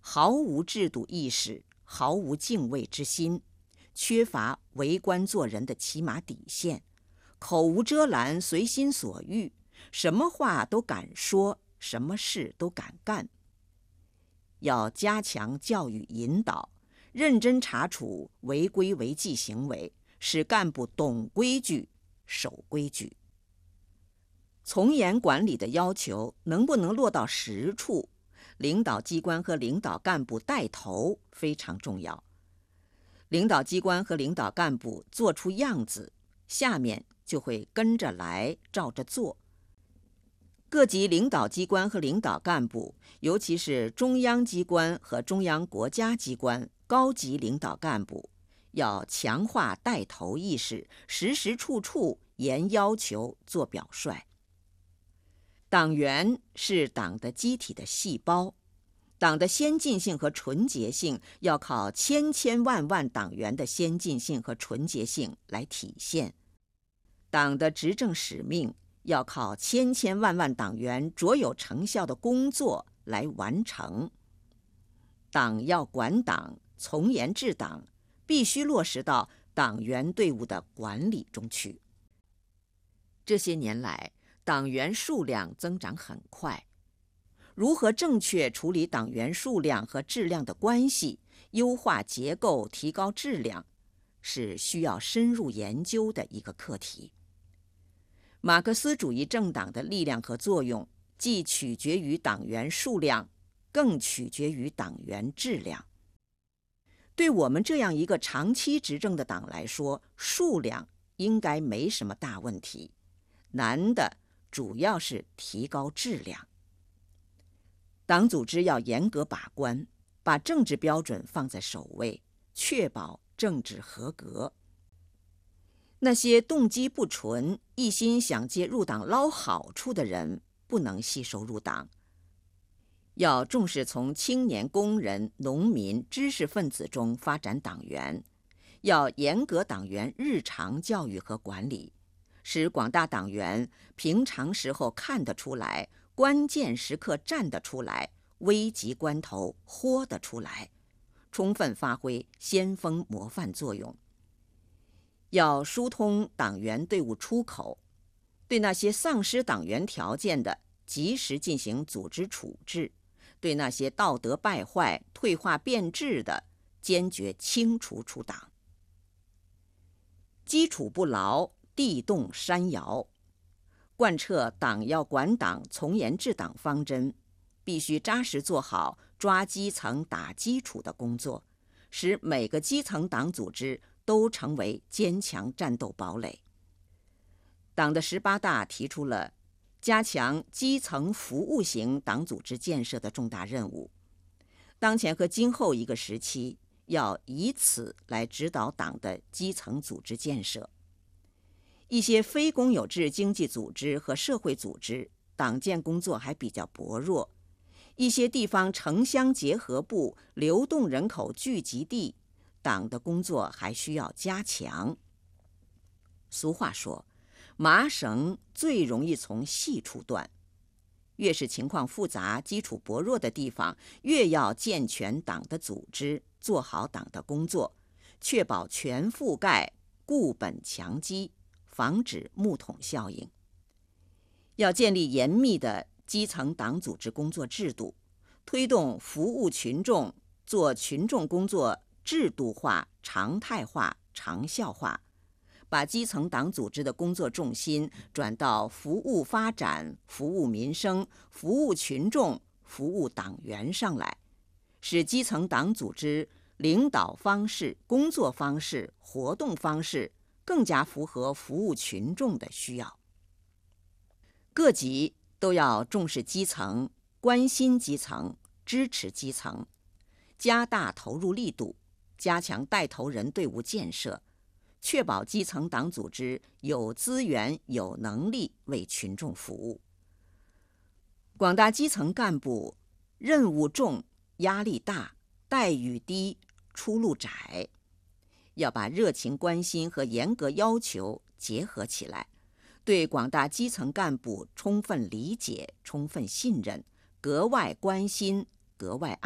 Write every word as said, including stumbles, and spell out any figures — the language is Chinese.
毫无制度意识，毫无敬畏之心，缺乏为官做人的起码底线，口无遮拦，随心所欲，什么话都敢说，什么事都敢干。要加强教育引导，认真查处违规违纪行为，使干部懂规矩、守规矩。从严管理的要求能不能落到实处，领导机关和领导干部带头非常重要。领导机关和领导干部做出样子，下面就会跟着来，照着做。各级领导机关和领导干部，尤其是中央机关和中央国家机关高级领导干部，要强化带头意识，时时处处严要求，做表率。党员是党的机体的细胞，党的先进性和纯洁性要靠千千万万党员的先进性和纯洁性来体现。党的执政使命要靠千千万万党员卓有成效的工作来完成。党要管党，从严治党，必须落实到党员队伍的管理中去。这些年来，党员数量增长很快，如何正确处理党员数量和质量的关系，优化结构，提高质量，是需要深入研究的一个课题。马克思主义政党的力量和作用，既取决于党员数量，更取决于党员质量。对我们这样一个长期执政的党来说，数量应该没什么大问题，难的主要是提高质量。党组织要严格把关，把政治标准放在首位，确保政治合格。那些动机不纯、一心想借入党捞好处的人，不能吸收入党。要重视从青年工人、农民、知识分子中发展党员，要严格党员日常教育和管理，使广大党员平常时候看得出来，关键时刻站得出来，危急关头豁得出来，充分发挥先锋模范作用。要疏通党员队伍出口，对那些丧失党员条件的，及时进行组织处置；对那些道德败坏、退化变质的，坚决清除出党。基础不牢，地动山摇。贯彻党要管党、从严治党方针，必须扎实做好抓基层、打基础的工作，使每个基层党组织都成为坚强战斗堡垒。党的十八大提出了加强基层服务型党组织建设的重大任务。当前和今后一个时期，要以此来指导党的基层组织建设。一些非公有制经济组织和社会组织，党建工作还比较薄弱。一些地方城乡结合部、流动人口聚集地，党的工作还需要加强。俗话说，麻绳最容易从细处断。越是情况复杂、基础薄弱的地方，越要健全党的组织，做好党的工作，确保全覆盖，固本强基，防止木桶效应。要建立严密的基层党组织工作制度，推动服务群众，做群众工作制度化、常态化、长效化，把基层党组织的工作重心转到服务发展、服务民生、服务群众、服务党员上来，使基层党组织领导方式、工作方式、活动方式更加符合服务群众的需要。各级都要重视基层，关心基层，支持基层，加大投入力度，加强带头人队伍建设，确保基层党组织有资源、有能力为群众服务。广大基层干部任务重、压力大、待遇低、出路窄，要把热情关心和严格要求结合起来，对广大基层干部充分理解、充分信任，格外关心，格外